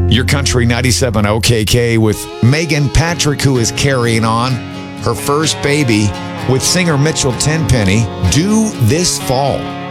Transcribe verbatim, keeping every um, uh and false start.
Your Country ninety-seven O K K with Megan Patrick, who is carrying on her first baby with singer Mitchell Tenpenny due this fall.